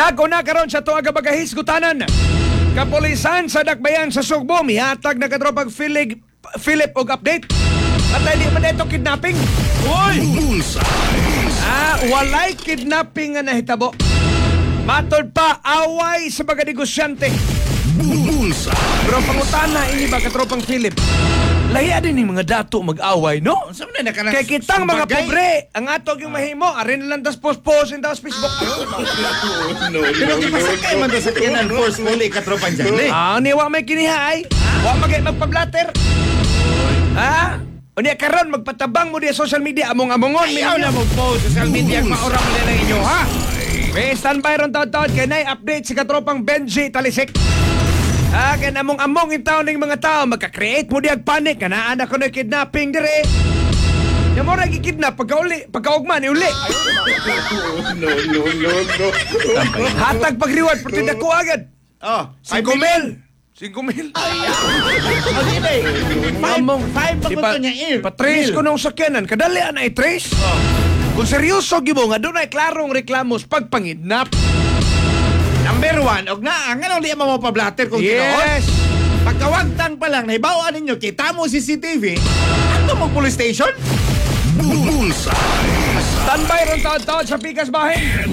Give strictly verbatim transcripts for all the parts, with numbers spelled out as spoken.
Lago na karon sa tuwa gabagahis gutanan. Kapulisan sa Dakbayan sa Sugbo mihatag na katropang Philip Philip og update. At di man ito kidnapping. Uy! Ah, walay kidnapping nga nahitabo. Matod pa away sa mga negosyante. Pero pangutana ini ba katropang Philip? Lahiya din yung mga dato mag-away, no? Kaya kitang mga pobre, ang atog yung mahimo, arin lang das post-post in das Facebook. Pero ipasakay man sa kinan forcefully katropang dyan, eh. Ah, niwa may kinihay. Wa magay magpa-blatter. Ha? O niya karon magpatabang mo diya social media among-amongon. Ayaw na mag-post social media ang maura mo nila inyo, ha? May standby ron taon-taon kaya na-update si katropang Benji Talisik. Ah, kaya among-among yung taon ng mga tao magka-create mo diag panic. Kanaan ako na kidnapping dire. Yung mo nagkikidnap pagka-uli, pagka-ugman, iuli. No, no, no, no. Hatag pag-reward, pati na ko agad. Oh, Cinco mil. Cinco mil. O, sige. Five, Among- five pa Di ko pa- to niya, eh. Pa-trace ko nung sakyanan. Kadalian na i-trace. Kung seryoso gibo nga, doon ay klarong reklamos pagpangidnap. Number one, og na, ang anong liya mo pa-blatter kung Yes. tinoon? Pagkawagtan pa lang, naibawaan ninyo, kita mo C C T V, ato mo police station? Standby ron taon-taon sa Pikas Bahin.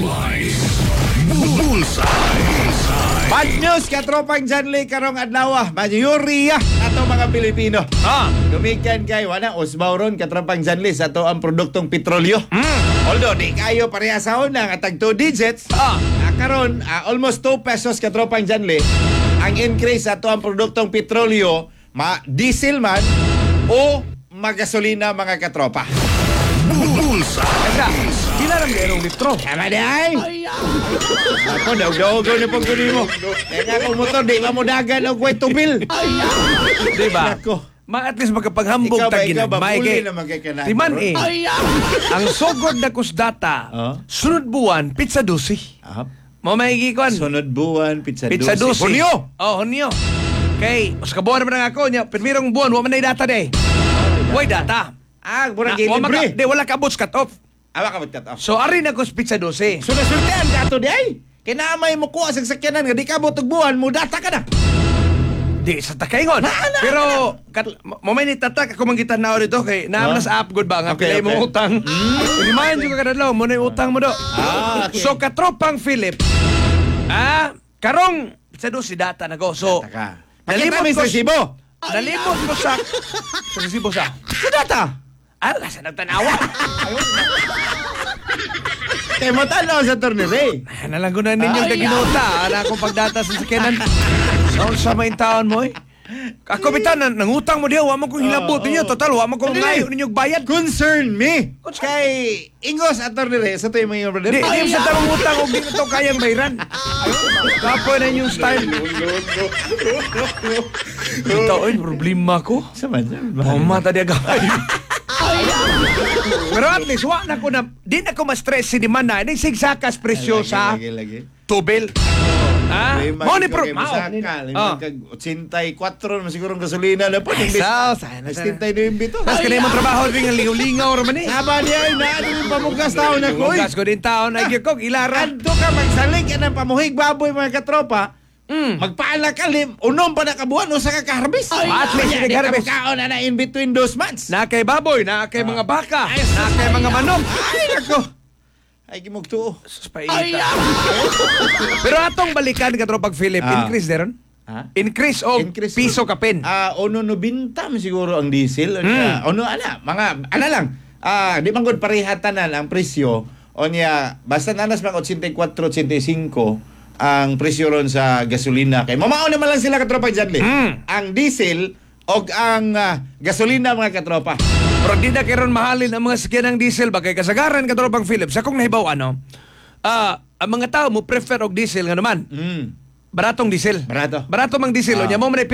Bad news, katropang John Lee karong adlaw, mayuriya ato mga Pilipino. Ah. Gumikan kay wala usbaw ron katropang John Lee sa to ang produktong petrolyo. Although di kayo pareha sa una nga tag two digits. Ah. Ah, karon ah, almost two pesos katropang John Lee ang increase sa to ang produktong petrolyo, ma diesel man o magasolina mga katropa. Kaya, sila lang gayong litro. Tama di ay. Ako daw-daw na pag kunin mo. Kaya nga kung motor, di ba mo dagan og way to bill. Diba? Nako. Ma at least magkapaghambog Ikaw ba, taginan. ikaw ba, May puli kay- naman kay kanako, Timan bro. eh. Ang sugod na kusdata, Oh. sunod buwan, pizza dosi. Ah, Mo maigikon. sunod buwan, pizza, Pizza dosi. Hunyo! Oh, hunyo. Kay, sa kabuhan naman nga ako niya, pirmirong buwan, wala man na data day. Way data. Ah, Na, murag wa maka, libre. di, wala ka boots cut off. Awa ka cut off. So, arin ako sa pizza dosi. So, nasultihan ka to di ay. Kinamay mo kuha sa sakyanan nga, di ka butog buwan, mo data ka na. Di, sa takaingon. Pero, kat, mo may nitatak ako manggitan na ako dito kay naam na sa app good ba nga Okay, pilay mo okay. utang. Remind you ka kadalaw, mo na yung utang mo do. Ah, okay. So, katropang Philip, ah, karong sa dosi data na ko. So, Taka. nalimot Pakita mo ko sa resibo. Nalimot ko sa sa resibo sa. Sa data. Ah, sa nagtanawa. Kaya mo tanaw sa tornire. Ah, nalang ko na ninyong kaginuta. Ana akong pagdata sa sakyanan. Saan sa main taon mo eh? Ako bitaw, nang nangutang mo diyo, wa mo kong hilabot ninyo. Total, wa mo kong Hindi. ngayon ninyong bayad. Concern me. Concern. Kay Ingos at tornire, sa to yung mga brother. Di, di sa tamang utang o di na to kayang bayran. Kapoy na yung style. Ito, ay, problema ko. Sa man, Pumata di agaway. Pero at least, wa na ko na, di na ko ma-stress si Diman na, hindi sigsakas presyo sa Lagi, lagi. tubil. Ha? Lima, Mo ni ikaw pro, kay mao. Masaka, lima Ah. kag eighty-four na siguro ang gasolina na po. Ay, sao, sana, sana. eighty-nine bito. Tapos kanina mong trabaho rin ang lingaw-lingaw raman eh. Saba niya ay naano yung pamugas taon na ko. Bugas ko din taon, ay gyud ko, ilara. Adto ka magsalig ka ng pamuhig baboy mga katropa. Mm. Magpaala ka lim, unom pa na kabuan o sa kakaharbis. At least Di nag-harvest. ka makaon na na in between those months. Na kay baboy, na kay mga baka, na kay mga manok. Ay, nako. Ay, gimugtuo. Sus, paita. Pero atong balikan ka tropag Philip, Ah. increase deron? Ha? Increase o Increase. piso kapin. Ah, ono no bintam siguro ang diesel. Mm. Ah, ono ana, mga ana lang. Ah, di man gud parehatanan ang presyo. Onya, basta nanas mga eighty-four, eighty-five ang presyo ron sa gasolina kay mamao naman lang sila katropa dyan li. Mm. Ang diesel og ang ah, gasolina mga katropa. Pero di na karon mahalin ang mga sakyan ng diesel ba kay kasagaran ka tropag Philip. Sa kong nahibaw ano, ah, ang mga tao mo prefer og diesel nga naman. Mm. Baratong diesel. Barato. Barato mang diesel. Ah. O nya mo man